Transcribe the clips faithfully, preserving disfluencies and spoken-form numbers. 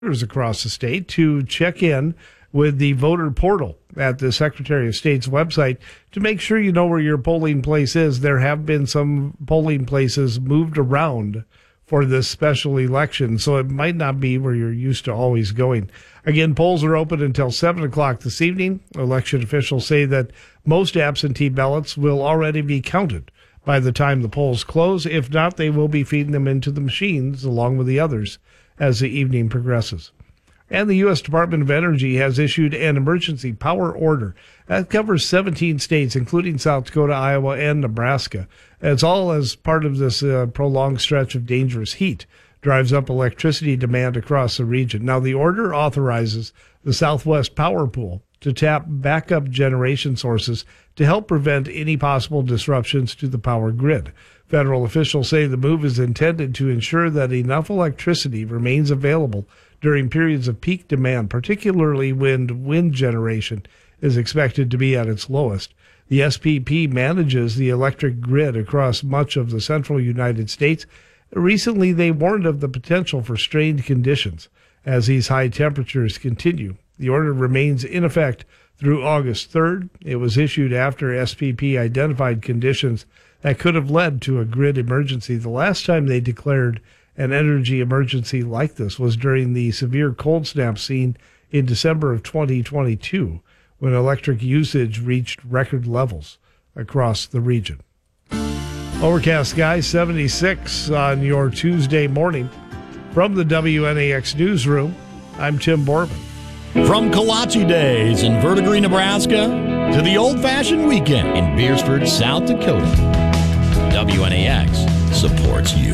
across the state to check in with the voter portal at the Secretary of State's website to make sure you know where your polling place is. There have been some polling places moved around for this special election, so it might not be where you're used to always going. Again, polls are open until seven o'clock this evening. Election officials say that most absentee ballots will already be counted by the time the polls close. If not, they will be feeding them into the machines along with the others as the evening progresses. And the U S Department of Energy has issued an emergency power order that covers seventeen states, including South Dakota, Iowa, and Nebraska. It's all as part of this uh, prolonged stretch of dangerous heat drives up electricity demand across the region. Now, the order authorizes the Southwest Power Pool to tap backup generation sources to help prevent any possible disruptions to the power grid. Federal officials say the move is intended to ensure that enough electricity remains available during periods of peak demand, particularly when wind generation is expected to be at its lowest. The S P P manages the electric grid across much of the central United States. Recently, they warned of the potential for strained conditions as these high temperatures continue. The order remains in effect through August third. It was issued after S P P identified conditions that could have led to a grid emergency. The last time they declared an energy emergency like this was during the severe cold snap seen in December of twenty twenty-two, when electric usage reached record levels across the region. Overcast skies, seventy-six on your Tuesday morning. From the W N A X newsroom, I'm Tim Borman. From kolache days in Verdigris, Nebraska, to the old-fashioned weekend in Beersford, South Dakota, W N A X supports you.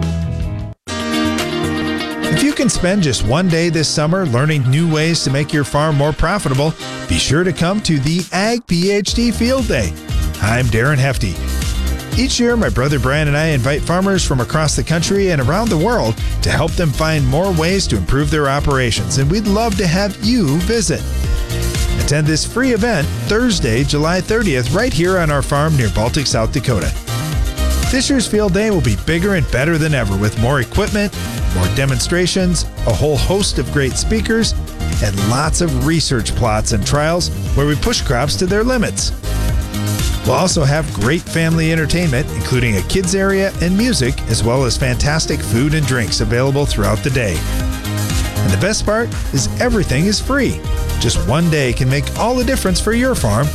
If you can spend just one day this summer learning new ways to make your farm more profitable, be sure to come to the Ag PhD Field Day. I'm Darren Hefty. Each year, my brother Brian and I invite farmers from across the country and around the world to help them find more ways to improve their operations, and we'd love to have you visit. Attend this free event Thursday, July thirtieth, right here on our farm near Baltic, South Dakota. This year's Field Day will be bigger and better than ever with more equipment, more demonstrations, a whole host of great speakers, and lots of research plots and trials where we push crops to their limits. We'll also have great family entertainment, including a kids area and music, as well as fantastic food and drinks available throughout the day. And the best part is everything is free. Just one day can make all the difference for your farm